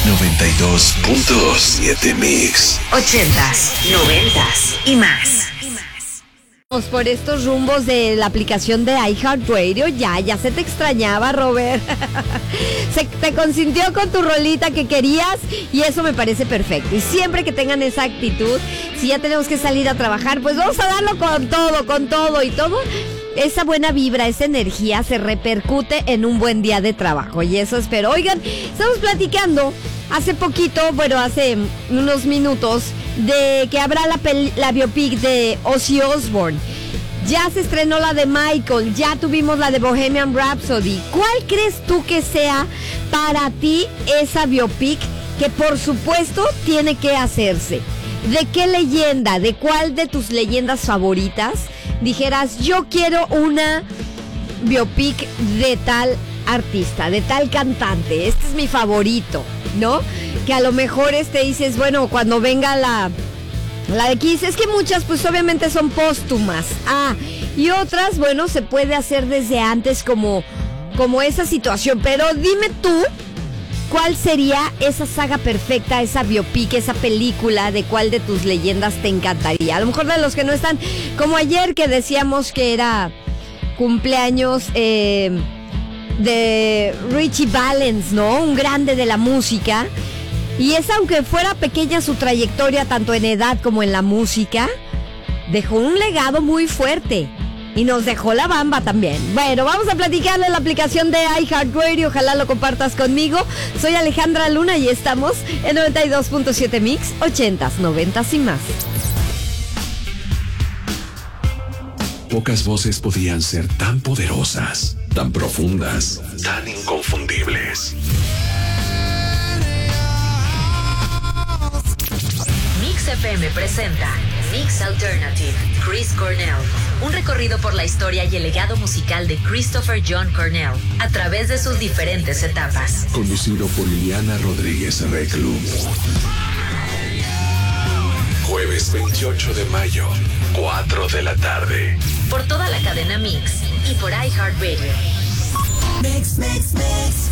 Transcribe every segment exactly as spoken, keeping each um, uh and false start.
noventa y dos punto siete Mix. Ochentas, noventas y más. Por estos rumbos de la aplicación de iHeartRadio, ya, ya se te extrañaba, Robert. Se te consintió con tu rolita que querías y eso me parece perfecto. Y siempre que tengan esa actitud, si ya tenemos que salir a trabajar, pues vamos a darlo con todo, con todo y todo. Esa buena vibra, esa energía se repercute en un buen día de trabajo y eso espero. Oigan, estamos platicando hace poquito, bueno, hace unos minutos, de que habrá la, pel- la biopic de Ozzy Osbourne. Ya se estrenó la de Michael, ya tuvimos la de Bohemian Rhapsody. ¿Cuál crees tú que sea para ti esa biopic que por supuesto tiene que hacerse? ¿De qué leyenda, de cuál de tus leyendas favoritas dijeras, yo quiero una biopic de tal artista, de tal cantante, este es mi favorito, ¿no? Que a lo mejor este dices, bueno, cuando venga la, la de Kiss, es que muchas pues obviamente son póstumas, ah, y otras, bueno, se puede hacer desde antes como, como esa situación, pero dime tú, ¿cuál sería esa saga perfecta, esa biopic, esa película, de cuál de tus leyendas te encantaría? A lo mejor de los que no están, como ayer que decíamos que era cumpleaños eh, de Richie Valens, ¿no? Un grande de la música. Y es, aunque fuera pequeña su trayectoria, tanto en edad como en la música, dejó un legado muy fuerte. Y nos dejó la bamba también. Bueno, vamos a platicarle en la aplicación de iHeartRadio. Ojalá lo compartas conmigo. Soy Alejandra Luna y estamos en noventa y dos punto siete Mix, ochentas, noventas y más. Pocas voces podían ser tan poderosas, tan profundas, tan inconfundibles. Mix F M presenta Mix Alternative, Chris Cornell. Un recorrido por la historia y el legado musical de Christopher John Cornell a través de sus diferentes etapas. Conducido por Liliana Rodríguez Reclum. Jueves veintiocho de mayo, cuatro de la tarde. Por toda la cadena Mix y por iHeartRadio. Mix, mix, mix.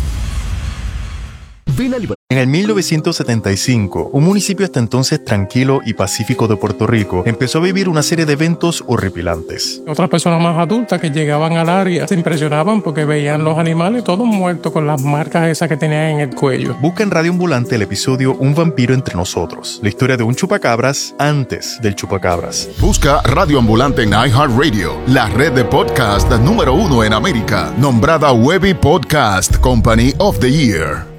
En el mil novecientos setenta y cinco, un municipio hasta entonces tranquilo y pacífico de Puerto Rico empezó a vivir una serie de eventos horripilantes. Otras personas más adultas que llegaban al área se impresionaban porque veían los animales todos muertos con las marcas esas que tenían en el cuello. Busca en Radio Ambulante el episodio Un vampiro entre nosotros, la historia de un chupacabras antes del chupacabras. Busca Radio Ambulante en iHeartRadio, la red de podcast número uno en América, nombrada Webby Podcast Company of the Year.